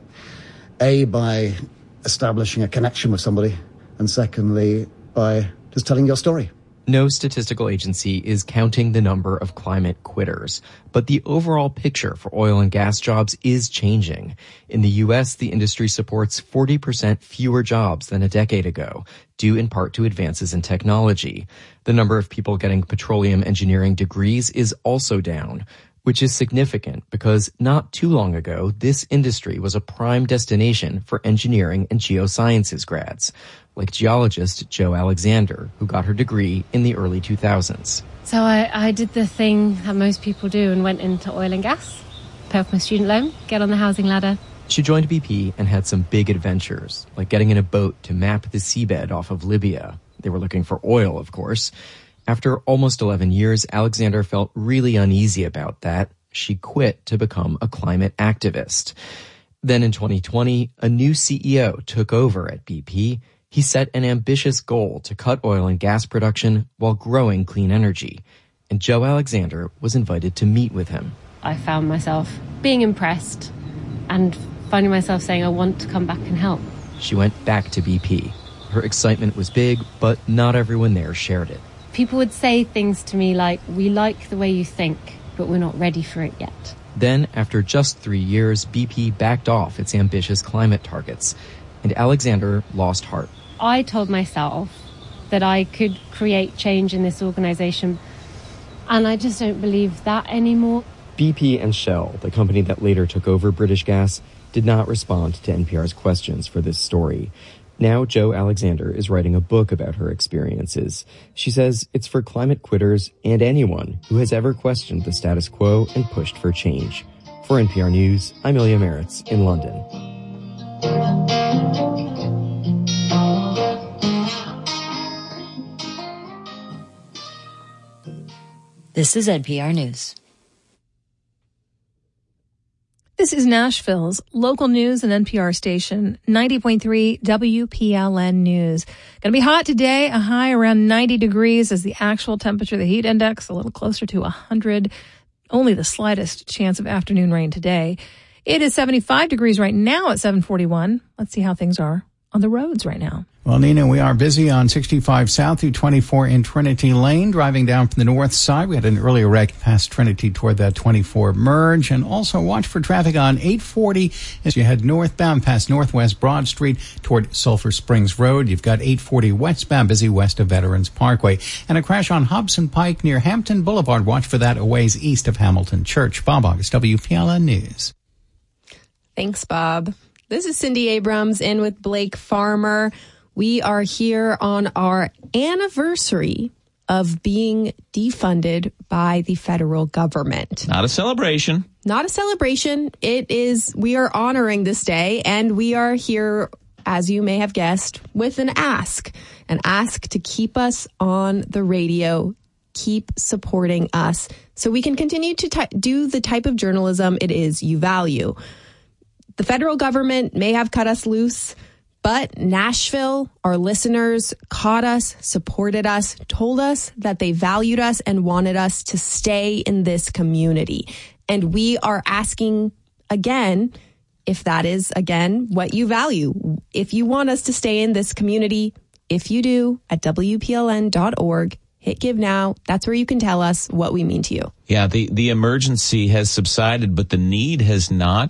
A, by establishing a connection with somebody, and secondly, by just telling your story. No statistical agency is counting the number of climate quitters, but the overall picture for oil and gas jobs is changing. In the U.S., the industry supports 40% fewer jobs than a decade ago, due in part to advances in technology. The number of people getting petroleum engineering degrees is also down, which is significant because not too long ago, this industry was a prime destination for engineering and geosciences grads, like geologist Jo Alexander, who got her degree in the early 2000s. So I did the thing that most people do and went into oil and gas, pay off my student loan, get on the housing ladder. She joined BP and had some big adventures, like getting in a boat to map the seabed off of Libya. They were looking for oil, of course. After almost 11 years, Alexander felt really uneasy about that. She quit to become a climate activist. Then in 2020, a new CEO took over at BP. He set an ambitious goal to cut oil and gas production while growing clean energy. And Jo Alexander was invited to meet with him. I found myself being impressed and finding myself saying, I want to come back and help. She went back to BP. Her excitement was big, but not everyone there shared it. People would say things to me like, we like the way you think, but we're not ready for it yet. Then, after just 3 years, BP backed off its ambitious climate targets, and Alexander lost heart. I told myself that I could create change in this organization, and I just don't believe that anymore. BP and Shell, the company that later took over British Gas, did not respond to NPR's questions for this story. Now Jo Alexander is writing a book about her experiences. She says it's for climate quitters and anyone who has ever questioned the status quo and pushed for change. For NPR News, I'm Ilya Meritz in London. This is NPR News. This is Nashville's local news and NPR station, 90.3 WPLN News. Going to be hot today, a high around 90 degrees as the actual temperature, the heat index, a little closer to 100. Only the slightest chance of afternoon rain today. It is 75 degrees right now at 7:41. Let's see how things are on the roads right now. Well, Nina, we are busy on 65 South through 24 in Trinity Lane, driving down from the north side. We had an earlier wreck past Trinity toward that 24 merge, and also watch for traffic on 840 as you head northbound past Northwest Broad Street toward Sulphur Springs Road. You've got 840 westbound, busy west of Veterans Parkway, and a crash on Hobson Pike near Hampton Boulevard. Watch for that a ways east of Hamilton Church. Bob August, WPLN News. Thanks, Bob. This is Cindy Abrams in with Blake Farmer. We are here on our anniversary of being defunded by the federal government. Not a celebration. Not a celebration. It is, we are honoring this day, and we are here, as you may have guessed, with an ask to keep us on the radio, keep supporting us so we can continue to do the type of journalism it is you value. The federal government may have cut us loose, but Nashville, our listeners, caught us, supported us, told us that they valued us and wanted us to stay in this community. And we are asking again, if that is, again, what you value. If you want us to stay in this community, if you do, at WPLN.org, hit give now. That's where you can tell us what we mean to you. Yeah, the emergency has subsided, but the need has not.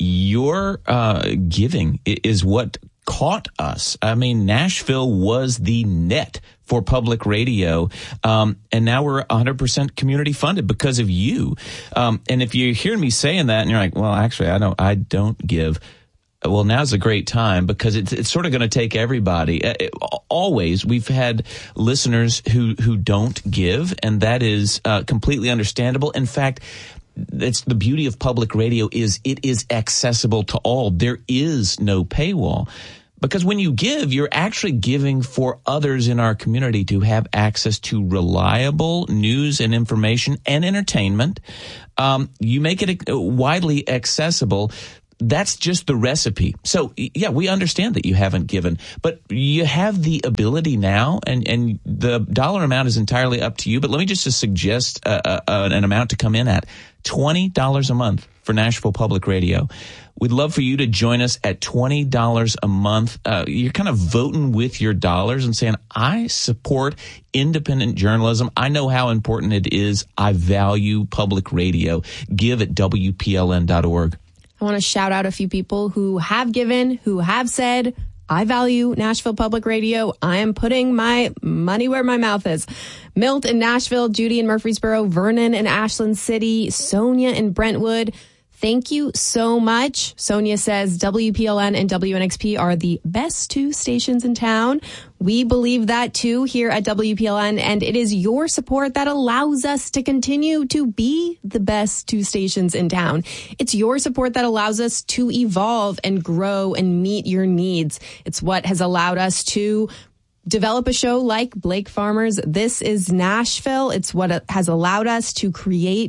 Your giving is what caught us. I mean, Nashville was the net for public radio, and now we're 100% community funded because of you. And if you hear me saying that and you're like, well, actually, I don't give. well, now's a great time because it's sort of going to take everybody. Always, we've had listeners who don't give, and that is completely understandable. In fact, it's the beauty of public radio is it is accessible to all. There is no paywall. Because when you give, you're actually giving for others in our community to have access to reliable news and information and entertainment. You make it widely accessible. That's just the recipe. So, yeah, we understand that you haven't given, but you have the ability now, and the dollar amount is entirely up to you. But let me just suggest an amount to come in at $20 a month for Nashville Public Radio. We'd love for you to join us at $20 a month. You're kind of voting with your dollars and saying, I support independent journalism. I know how important it is. I value public radio. Give at WPLN.org. I want to shout out a few people who have given, who have said, I value Nashville Public Radio. I am putting my money where my mouth is. Milt in Nashville, Judy in Murfreesboro, Vernon in Ashland City, Sonia in Brentwood. Thank you so much. Sonia says WPLN and WNXP are the best two stations in town. We believe that too here at WPLN, and it is your support that allows us to continue to be the best two stations in town. It's your support that allows us to evolve and grow and meet your needs. It's what has allowed us to develop a show like Blake Farmer's This is Nashville. It's what has allowed us to create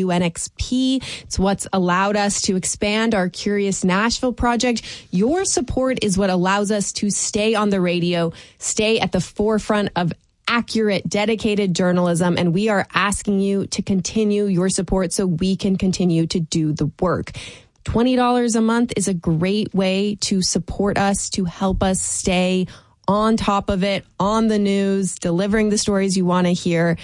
WNXP. It's what's allowed us to expand our Curious Nashville project. Your support is what allows us to stay on the radio, stay at the forefront of accurate, dedicated journalism, and we are asking you to continue your support so we can continue to do the work. $20 a month is a great way to support us, to help us stay on top of it, on the news, delivering the stories you want to hear.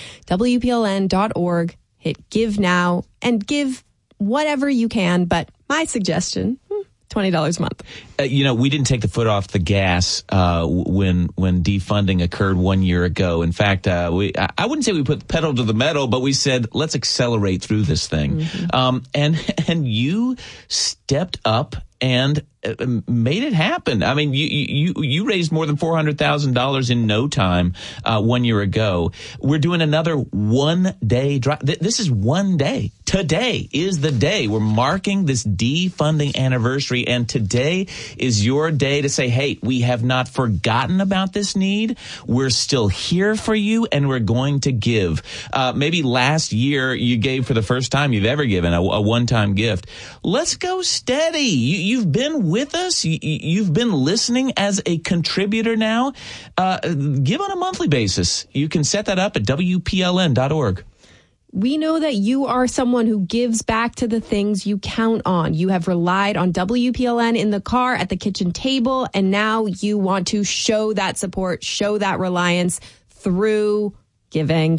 WPLN.org. Hit Give Now and give whatever you can. But my suggestion, $20 a month. We didn't take the foot off the gas when defunding occurred 1 year ago. In fact, I wouldn't say we put the pedal to the metal, but we said, let's accelerate through this thing. Mm-hmm. And you stepped up and made it happen. I mean, you raised more than $400,000 in no time 1 year ago. We're doing another 1 day drive. This is 1 day. Today is the day. We're marking this defunding anniversary, and today is your day to say, hey, we have not forgotten about this need. We're still here for you, and we're going to give. Maybe last year you gave for the first time you've ever given a one-time gift. Let's go steady. You've been with us. You've been listening as a contributor now. Give on a monthly basis. You can set that up at WPLN.org. We know that you are someone who gives back to the things you count on. You have relied on WPLN in the car, at the kitchen table, and now you want to show that support, show that reliance through giving.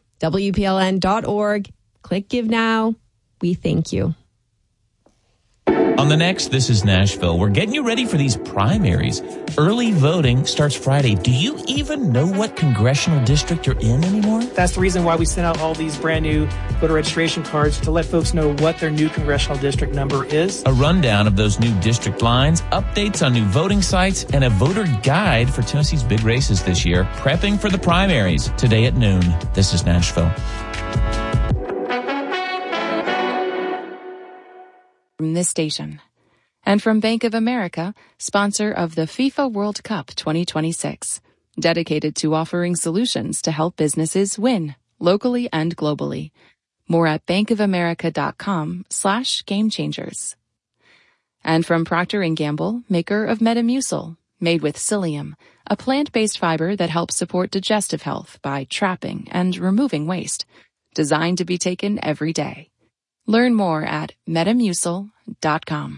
WPLN.org. Click Give Now. We thank you. On the next This is Nashville, we're getting you ready for these primaries. Early voting starts Friday. Do you even know what congressional district you're in anymore? That's the reason why we sent out all these brand new voter registration cards to let folks know what their new congressional district number is. A rundown of those new district lines, updates on new voting sites, and a voter guide for Tennessee's big races this year. Prepping for the primaries today at noon. This is Nashville. From this station. And from Bank of America, sponsor of the FIFA World Cup 2026, dedicated to offering solutions to help businesses win, locally and globally. More at bankofamerica.com/gamechangers. And from Procter & Gamble, maker of Metamucil, made with psyllium, a plant-based fiber that helps support digestive health by trapping and removing waste, designed to be taken every day. Learn more at Metamucil.com.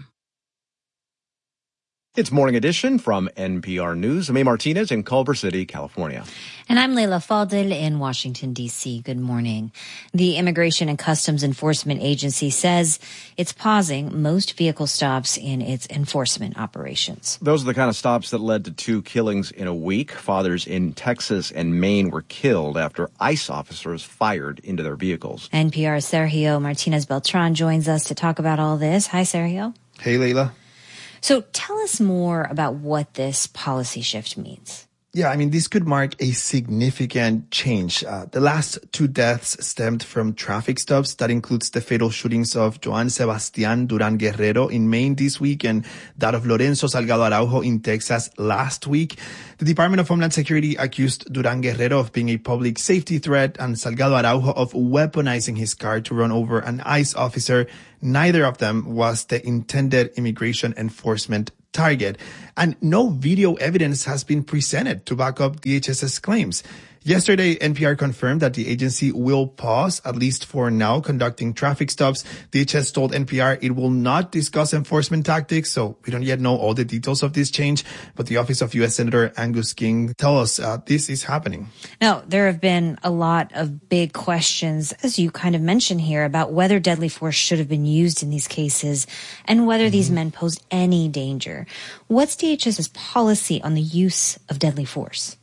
It's Morning Edition from NPR News. I'm A. Martinez in Culver City, California. And I'm Leila Fadel in Washington, D.C. Good morning. The Immigration and Customs Enforcement Agency says it's pausing most vehicle stops in its enforcement operations. Those are the kind of stops that led to 2 killings in a week. Fathers in Texas and Maine were killed after ICE officers fired into their vehicles. NPR's Sergio Martinez Beltran joins us to talk about all this. Hi, Sergio. Hey, Leila. So tell us more about what this policy shift means. Yeah, this could mark a significant change. The last 2 deaths stemmed from traffic stops. That includes the fatal shootings of Joan Sebastián Durán Guerrero in Maine this week and that of Lorenzo Salgado Araujo in Texas last week. The Department of Homeland Security accused Durán Guerrero of being a public safety threat and Salgado Araujo of weaponizing his car to run over an ICE officer. Neither of them was the intended immigration enforcement target, and no video evidence has been presented to back up DHS's claims. Yesterday, NPR confirmed that the agency will pause, at least for now, conducting traffic stops. DHS told NPR it will not discuss enforcement tactics, so we don't yet know all the details of this change. But the office of U.S. Senator Angus King tells us this is happening. Now, there have been a lot of big questions, as you kind of mentioned here, about whether deadly force should have been used in these cases and whether these men posed any danger. What's DHS's policy on the use of deadly force?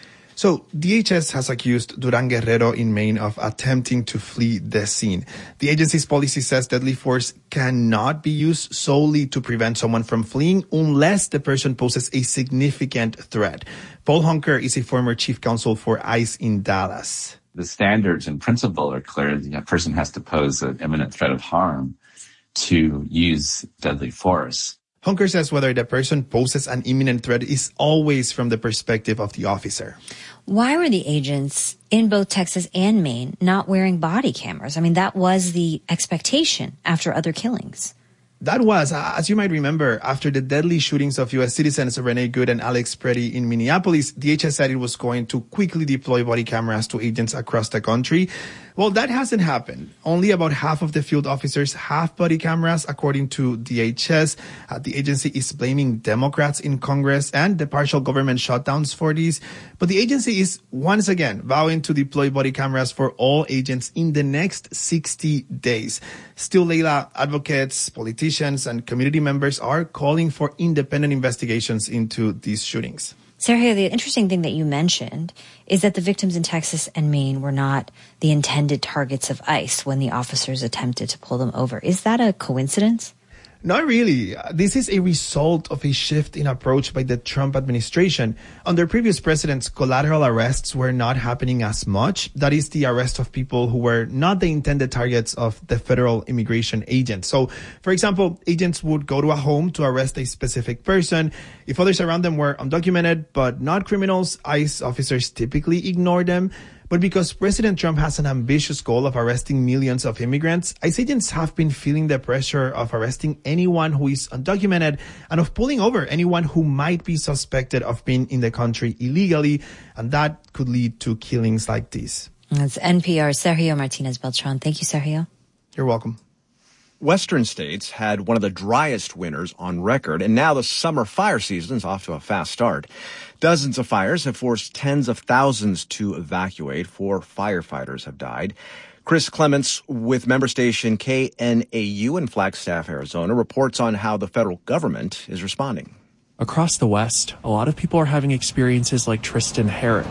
So DHS has accused Durán Guerrero in Maine of attempting to flee the scene. The agency's policy says deadly force cannot be used solely to prevent someone from fleeing unless the person poses a significant threat. Paul Hunker is a former chief counsel for ICE in Dallas. The standards and principle are clear. The person has to pose an imminent threat of harm to use deadly force. Hunker says whether the person poses an imminent threat is always from the perspective of the officer. Why were the agents in both Texas and Maine not wearing body cameras? That was the expectation after other killings. That was, as you might remember, after the deadly shootings of U.S. citizens Renee Good and Alex Preddy in Minneapolis, DHS said it was going to quickly deploy body cameras to agents across the country. Well, that hasn't happened. Only about half of the field officers have body cameras, according to DHS. The agency is blaming Democrats in Congress and the partial government shutdowns for these. But the agency is once again vowing to deploy body cameras for all agents in the next 60 days. Still, Leila, advocates, politicians, and community members are calling for independent investigations into these shootings. Sergio, the interesting thing that you mentioned is that the victims in Texas and Maine were not the intended targets of ICE when the officers attempted to pull them over. Is that a coincidence? Not really. This is a result of a shift in approach by the Trump administration. Under previous presidents, collateral arrests were not happening as much. That is the arrest of people who were not the intended targets of the federal immigration agents. So, for example, agents would go to a home to arrest a specific person. If others around them were undocumented but not criminals, ICE officers typically ignore them. But because President Trump has an ambitious goal of arresting millions of immigrants, ICE agents have been feeling the pressure of arresting anyone who is undocumented and of pulling over anyone who might be suspected of being in the country illegally. And that could lead to killings like this. That's NPR's Sergio Martinez Beltran. Thank you, Sergio. You're welcome. Western states had one of the driest winters on record, and now the summer fire season is off to a fast start. Dozens of fires have forced tens of thousands to evacuate. 4 firefighters have died. Chris Clements with member station KNAU in Flagstaff, Arizona, reports on how the federal government is responding. Across the West, a lot of people are having experiences like Tristan Herrick.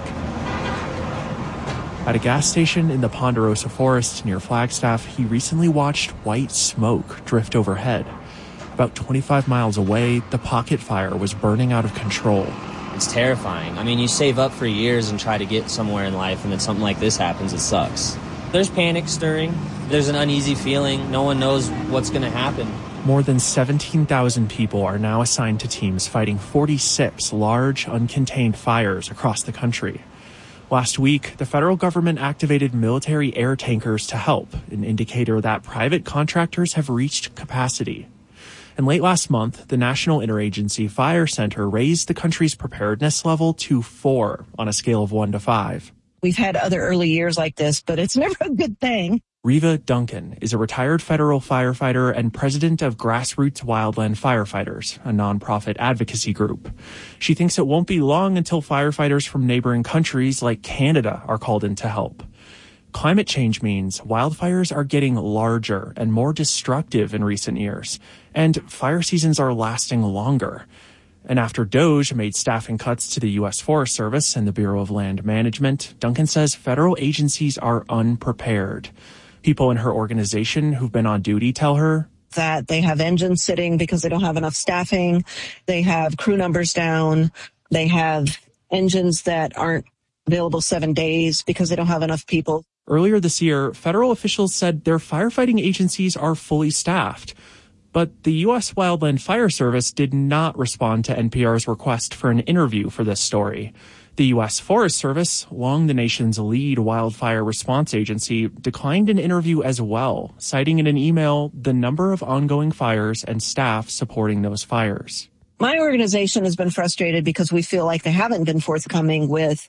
At a gas station in the Ponderosa Forest near Flagstaff, he recently watched white smoke drift overhead. About 25 miles away, the pocket fire was burning out of control. It's terrifying. You save up for years and try to get somewhere in life, and then something like this happens, it sucks. There's panic stirring. There's an uneasy feeling. No one knows what's going to happen. More than 17,000 people are now assigned to teams fighting 46 large, uncontained fires across the country. Last week, the federal government activated military air tankers to help, an indicator that private contractors have reached capacity. And late last month, the National Interagency Fire Center raised the country's preparedness level to 4 on a scale of 1 to 5. We've had other early years like this, but it's never a good thing. Riva Duncan is a retired federal firefighter and president of Grassroots Wildland Firefighters, a nonprofit advocacy group. She thinks it won't be long until firefighters from neighboring countries like Canada are called in to help. Climate change means wildfires are getting larger and more destructive in recent years, and fire seasons are lasting longer. And after DOJ made staffing cuts to the U.S. Forest Service and the Bureau of Land Management, Duncan says federal agencies are unprepared. People in her organization who've been on duty tell her, that they have engines sitting because they don't have enough staffing. They have crew numbers down. They have engines that aren't available 7 days because they don't have enough people. Earlier this year, federal officials said their firefighting agencies are fully staffed. But the U.S. Wildland Fire Service did not respond to NPR's request for an interview for this story. The U.S. Forest Service, long the nation's lead wildfire response agency, declined an interview as well, citing in an email the number of ongoing fires and staff supporting those fires. My organization has been frustrated because we feel like they haven't been forthcoming with